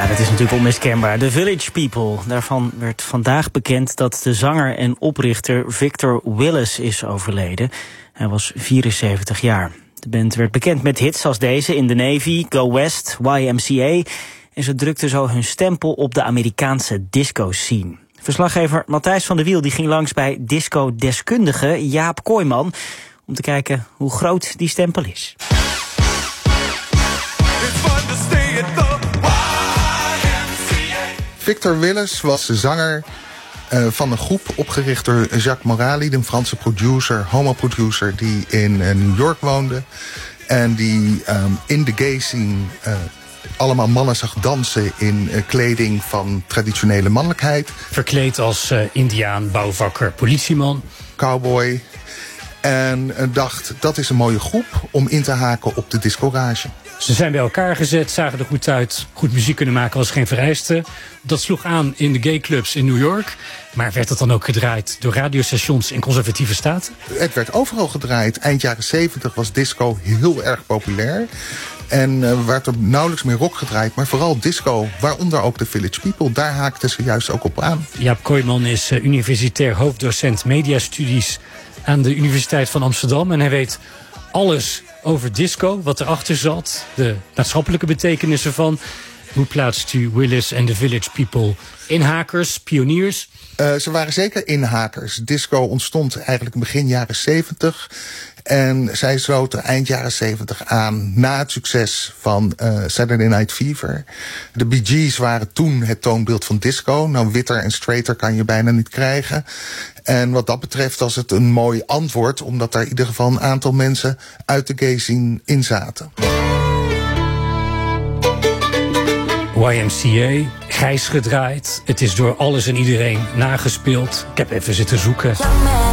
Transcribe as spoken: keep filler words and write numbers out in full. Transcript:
Ja, dat is natuurlijk onmiskenbaar. The Village People. Daarvan werd vandaag bekend dat de zanger en oprichter Victor Willis is overleden. Hij was vierenzeventig jaar. De band werd bekend met hits als deze, In the Navy, Go West, Y M C A. En ze drukten zo hun stempel op de Amerikaanse disco-scene. Verslaggever Matthijs van der Wiel die ging langs bij disco-deskundige Jaap Kooijman om te kijken hoe groot die stempel is. Victor Willis was de zanger uh, van een groep opgericht door Jacques Morali, de Franse producer, homo-producer die in uh, New York woonde. En die um, in de gay scene uh, allemaal mannen zag dansen in uh, kleding van traditionele mannelijkheid. Verkleed als uh, indiaan, bouwvakker, politieman. Cowboy. En uh, dacht, dat is een mooie groep om in te haken op de discorage. Ze zijn bij elkaar gezet, zagen er goed uit. Goed muziek kunnen maken was geen vereiste. Dat sloeg aan in de gayclubs in New York. Maar werd het dan ook gedraaid door radiostations in conservatieve staten? Het werd overal gedraaid. Eind jaren zeventig was disco heel erg populair. En uh, werd er nauwelijks meer rock gedraaid, maar vooral disco, waaronder ook de Village People. Daar haakten ze juist ook op aan. Jaap Kooijman is uh, universitair hoofddocent mediastudies aan de Universiteit van Amsterdam. En hij weet alles over disco, wat erachter zat, de maatschappelijke betekenissen van. Hoe plaatst u Willis en de Village People? Inhakers, pioniers? Uh, ze waren zeker inhakers. Disco ontstond eigenlijk begin jaren zeventig. En zij sloten eind jaren zeventig aan na het succes van uh, Saturday Night Fever. De Bee Gees waren toen het toonbeeld van disco. Nou, witter en straighter kan je bijna niet krijgen. En wat dat betreft was het een mooi antwoord, omdat daar in ieder geval een aantal mensen uit de gay scene in zaten. Y M C A, grijs gedraaid. Het is door alles en iedereen nagespeeld. Ik heb even zitten zoeken.